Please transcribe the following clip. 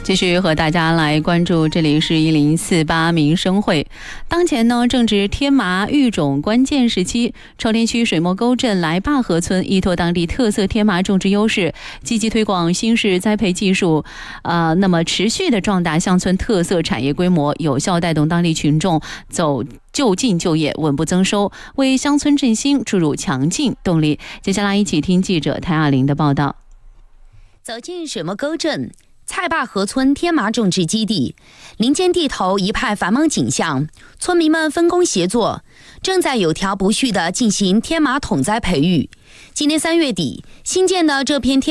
继续和大家来关注，这里是1048民生会。当前呢正值天麻育种关键时期，朝天区水墨沟镇来坝河村依托当地特色天麻种植优势，积极推广新式栽培技术，那么持续的壮大乡村特色产业规模，有效带动当地群众走就近就业，稳步增收，为乡村振兴注入强劲动力。接下来一起听记者谭亚玲的报道。 走进水墨沟镇蔡坝河村天麻种植基地，林间地头一派繁忙景象，村民们分工协作，正在有条不紊地进行天麻统栽培育。今年3月底，新建的这片天